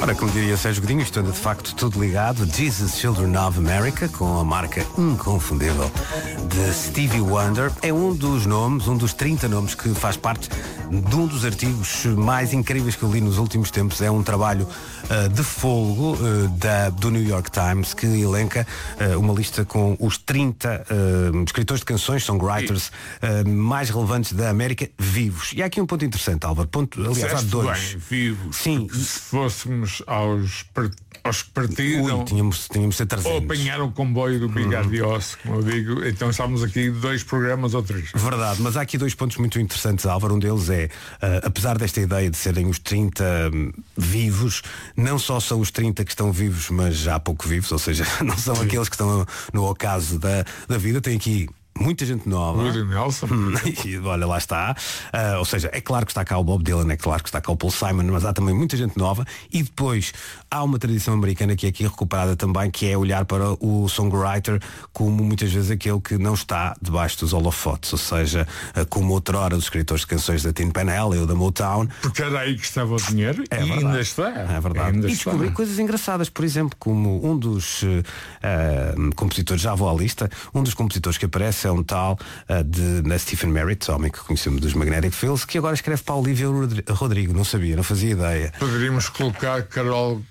Ora, como diria Sérgio Godinho, isto anda de facto tudo ligado. Jesus Children of America, com a marca inconfundível de Stevie Wonder, é um dos nomes, um dos 30 nomes que faz parte de um dos artigos mais incríveis que eu li nos últimos tempos. É um trabalho de fôlego do New York Times, que elenca uma lista com os 30 escritores de canções, songwriters mais relevantes da América, vivos. E há aqui um ponto interessante, Álvaro. Aliás, há dois. Bem, vivos. Sim. Se fôssemos aos que partiram, tínhamos de ser 300. ou apanharam o comboio do Big Adiós, como eu digo, então estamos aqui 2 programas ou 3. Verdade, mas há aqui 2 pontos muito interessantes, Álvaro. Um deles é, apesar desta ideia de serem os 30 vivos, não só são os 30 que estão vivos, mas já pouco vivos, ou seja, não são aqueles que estão no ocaso da vida. Tem aqui muita gente nova. Willie Nelson. E olha, lá está. Ou seja, é claro que está cá o Bob Dylan, é claro que está cá o Paul Simon, mas há também muita gente nova. E depois há uma tradição americana que é aqui recuperada também, que é olhar para o songwriter como muitas vezes aquele que não está debaixo dos holofotes, ou seja, como outrora os escritores de canções da Tin Pan Alley ou da Motown. Porque era aí que estava o dinheiro e ainda está. É verdade. Ainda e descobri coisas engraçadas, por exemplo, como um dos compositores, já vou à lista, um dos compositores que aparece é um tal na Stephen Merritt, homem que conhecemos dos Magnetic Fields, que agora escreve para Olivia Rodrigo. Não sabia, não fazia ideia. Poderíamos colocar Carol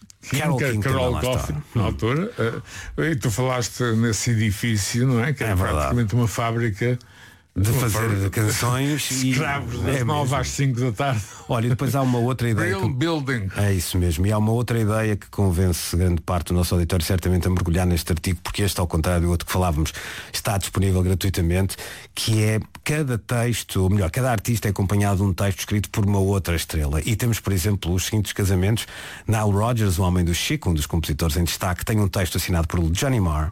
Coffin na altura. E tu falaste nesse edifício, não é? Que é praticamente uma fábrica de fazer canções e escravos das 9 às 5 da tarde. Olha, e depois há uma outra ideia building. É isso mesmo, e há uma outra ideia que convence grande parte do nosso auditório certamente a mergulhar neste artigo, porque este, ao contrário do outro que falávamos, está disponível gratuitamente, que é cada texto, ou melhor, cada artista é acompanhado de um texto escrito por uma outra estrela. E temos, por exemplo, os seguintes casamentos. Nile Rodgers, o homem do Chico, um dos compositores em destaque, tem um texto assinado por Johnny Marr.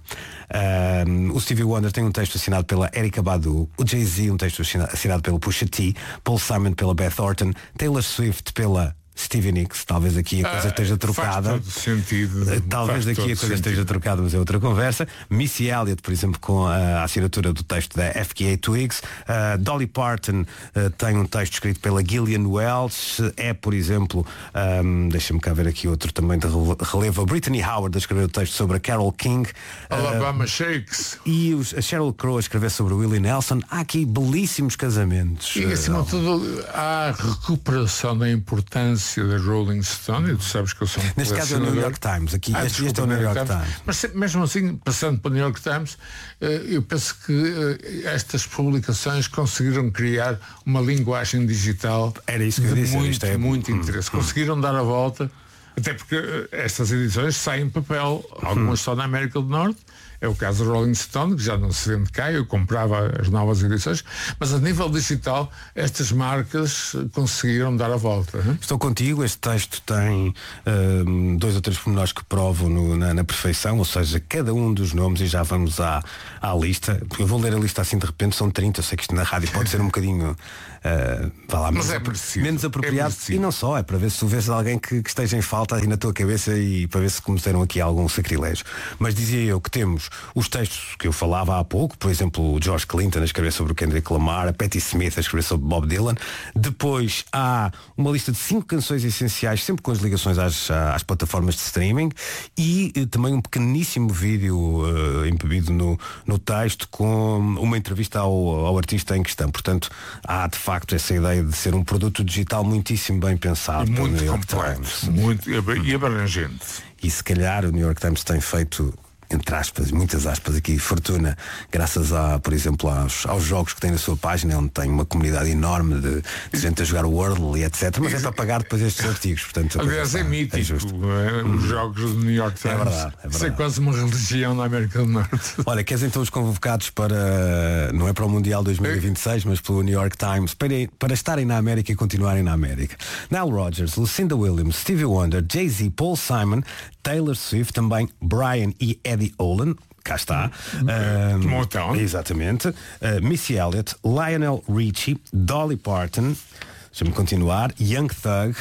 O Stevie Wonder tem um texto assinado pela Erykah Badu. O Jay-Z, um texto assinado pelo Pusha T. Paul Simon pela Beth Orton. Taylor Swift pela Stevie Nicks. Talvez aqui a coisa esteja trocada. Faz todo sentido. Talvez daqui a coisa esteja trocada, mas é outra conversa. Missy Elliott, por exemplo, com a assinatura do texto da FKA Twigs. Dolly Parton tem um texto escrito pela Gillian Welch. É, por exemplo, deixa-me cá ver aqui outro também de relevo. A Brittany Howard a escrever o texto sobre a Carole King. Alabama Shakes. E a Sheryl Crow a escrever sobre o Willie Nelson. Há aqui belíssimos casamentos. E acima de tudo, há recuperação da importância da Rolling Stone, e tu sabes que eu sou neste caso é o New York Times, aqui este é o New York Times. Mas mesmo assim, passando para o New York Times, eu penso que estas publicações conseguiram criar uma linguagem digital. Era isso que eu disse, muito interesse. Conseguiram dar a volta, até porque estas edições saem em papel, algumas só na América do Norte. É o caso do Rolling Stone, que já não se vende cá, eu comprava as novas edições, mas a nível digital estas marcas conseguiram dar a volta. Estou contigo, este texto tem 2 ou 3 pormenores que provam na perfeição, ou seja, cada um dos nomes, e já vamos à lista. Eu vou ler a lista assim de repente, são 30, eu sei que isto na rádio pode ser um bocadinho menos apropriado, e não só, é para ver se tu vês alguém que esteja em falta aí na tua cabeça e para ver se começaram aqui algum sacrilégio. Mas dizia eu que temos os textos que eu falava há pouco, por exemplo, o George Clinton a escrever sobre o Kendrick Lamar, a Patti Smith a escrever sobre Bob Dylan. Depois há uma lista de 5 canções essenciais, sempre com as ligações às plataformas de streaming, e também um pequeníssimo vídeo embebido no texto com uma entrevista ao artista em questão. Portanto, há de facto essa ideia de ser um produto digital muitíssimo bem pensado. E muito completo, muito e abrangente. E se calhar o New York Times tem feito, entre aspas, muitas aspas aqui, fortuna, graças por exemplo, aos jogos que tem na sua página, onde tem uma comunidade enorme de gente a jogar o Wordle e etc. Mas é para pagar depois estes artigos. Portanto, aliás, é mítico. Os jogos do New York Times. É verdade. Isso é quase uma religião na América do Norte. Olha, queres então os convocados para, não é para o Mundial 2026, mas pelo New York Times, para estarem na América e continuarem na América? Nile Rodgers, Lucinda Williams, Stevie Wonder, Jay-Z, Paul Simon, Taylor Swift, também Brian e Eddie Olin, cá está. Motown. Exatamente. Missy Elliott, Lionel Richie, Dolly Parton, deixa-me continuar, Young Thug,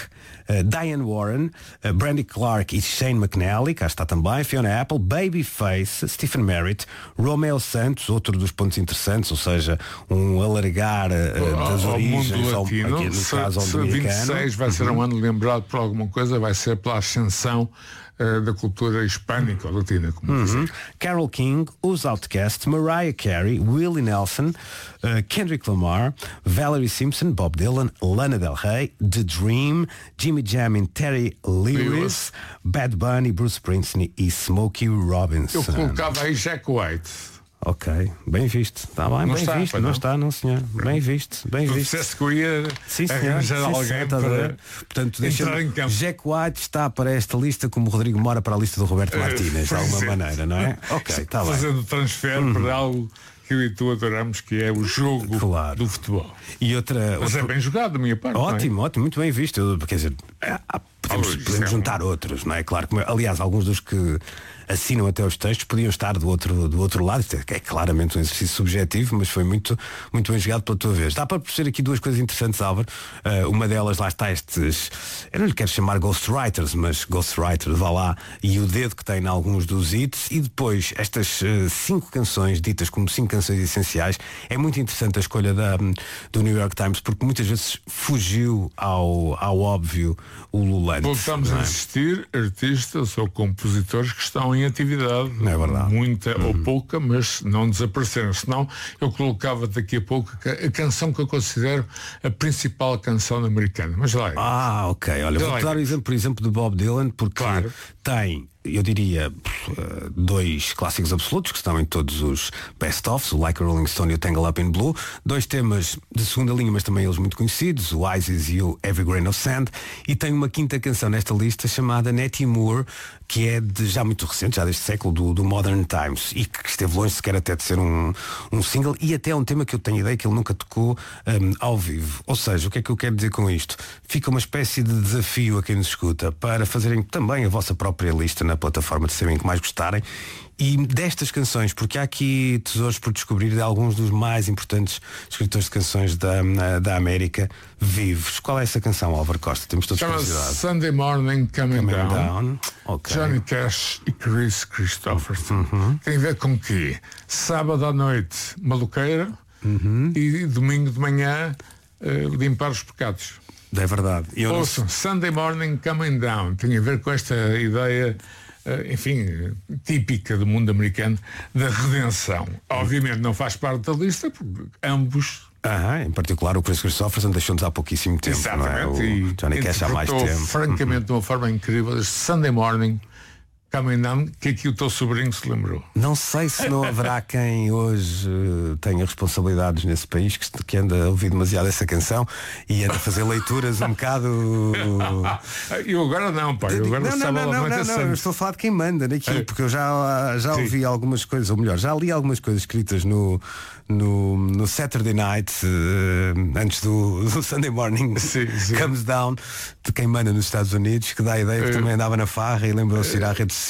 Diane Warren, Brandy Clark e Shane McNally, cá está também, Fiona Apple, Babyface, Stephen Merritt, Romeo Santos, outro dos pontos interessantes, ou seja, um alargar das origens mundo latino. Aqui, no caso ao se dominicano. 26 vai ser um ano lembrado por alguma coisa, vai ser pela ascensão da cultura hispânica ou latina, como dizer. Carole King, os Outcasts, Mariah Carey, Willie Nelson, Kendrick Lamar, Valerie Simpson, Bob Dylan, Lana Del Rey, The Dream, Jimmy Jam e Terry Lewis, Bad Bunny, Bruce Springsteen e Smokey Robinson. Eu colocava aí Jack White. Ok, bem visto. Está bem, Não bem está, visto. pois Não não? está, não senhor. Bem visto, bem Tu visto. disseste que eu ia Sim, senhor. arranjar Sim, alguém senhor, está a para ver. Portanto, entrar em campo. Jack White está para esta lista como o Rodrigo Mora para a lista do Roberto Martínez, de alguma presente. maneira, não é? Ok, está bem. Fazendo transfer para algo que eu e tu adoramos, que é o jogo Claro. do futebol. E outra. Mas é bem jogado da minha parte. Ótimo, ótimo, muito bem visto. Quer dizer, podemos isso é juntar outros, não é? Claro que, aliás, alguns dos que assinam até os textos podiam estar do outro lado. Isto é claramente um exercício subjetivo, mas foi muito bem jogado pela tua vez. Dá para perceber aqui duas coisas interessantes, Álvaro. Uma delas, lá está estes, eu não lhe quero chamar ghostwriters, mas ghostwriters, vá lá, e o dedo que tem em alguns dos hits, e depois estas 5 canções, ditas como 5 canções essenciais. É muito interessante a escolha do New York Times, porque muitas vezes fugiu ao óbvio o Lulante. Voltamos a assistir artistas ou compositores que estão em atividade. Não é verdade. Muita ou pouca, mas não desapareceram. Senão eu colocava daqui a pouco a canção que eu considero a principal canção americana. Mas lá é. Ok. Olha, vou dar o exemplo, por exemplo, do Bob Dylan, porque Claro. tem, eu diria, 2 clássicos absolutos que estão em todos os best-ofs, o Like a Rolling Stone e o Tangle Up in Blue, 2 temas de segunda linha, mas também eles muito conhecidos, o Isis e o Every Grain of Sand, e tem uma quinta canção nesta lista chamada Nettie Moore, que é já muito recente, já deste século, do Modern Times, e que esteve longe sequer até de ser um single, e até um tema que eu tenho ideia que ele nunca tocou ao vivo. Ou seja, o que é que eu quero dizer com isto? Fica uma espécie de desafio a quem nos escuta para fazerem também a vossa própria lista na plataforma de saberem que mais gostarem, e destas canções, porque há aqui tesouros por descobrir de alguns dos mais importantes escritores de canções da América vivos. Qual é essa canção, Álvaro Costa? Temos todos Chama-se curiosidade. Sunday Morning Coming Down. Okay. Johnny Cash e Chris Christopherson. Tem a ver com que sábado à noite maluqueira e domingo de manhã limpar os pecados. É verdade. Ouçam, Sunday Morning Coming Down. Tem a ver com esta ideia, enfim, típica do mundo americano da redenção. Obviamente não faz parte da lista, porque ambos. Em particular o Chris Christopherson deixou-nos há pouquíssimo tempo. Exatamente. Não é? O Johnny Cash há mais tempo. Francamente, de uma forma incrível, este Sunday Morning Coming Down, que aqui o teu sobrinho se lembrou. Não sei se não haverá quem hoje tenha responsabilidades nesse país que anda a ouvir demasiado essa canção e anda a fazer leituras um bocado. Eu agora não, pai. Eu agora não, eu estou a falar de quem manda naquilo, porque eu já ouvi algumas coisas, ou melhor, já li algumas coisas escritas no Saturday Night antes do Sunday Morning Comes Down, de quem manda nos Estados Unidos, que dá a ideia que também andava na farra e lembrou-se de ir à rede social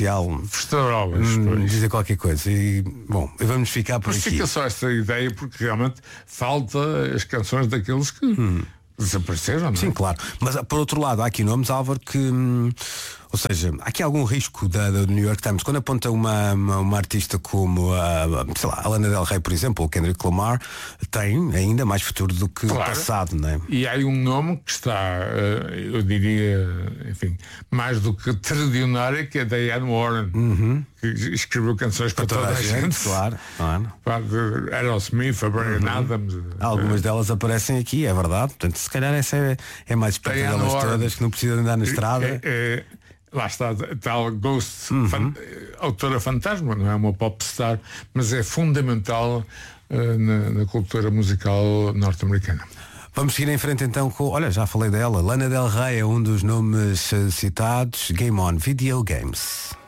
dizer qualquer coisa. E bom, vamos ficar por aqui. Mas fica só esta ideia, porque realmente falta as canções daqueles que desapareceram, não é? Sim, claro. Mas por outro lado, há aqui nomes, Álvaro, que ou seja, há aqui algum risco da New York Times quando aponta uma artista como a Lana Del Rey, por exemplo, ou Kendrick Lamar, tem ainda mais futuro do que o passado, não é? E há um nome que está, eu diria, enfim, mais do que tradicionária, que é Diane Warren, que escreveu canções para toda a gente. Claro. Aerosmith, a Bryan Adams. Algumas delas aparecem aqui, é verdade. Portanto, se calhar essa é mais perto delas todas, que não precisa andar na estrada. Lá está tal Ghost, autora fantasma, não é uma popstar, mas é fundamental na cultura musical norte-americana. Vamos seguir em frente então com, olha, já falei dela, Lana Del Rey é um dos nomes citados. Game On, Video Games.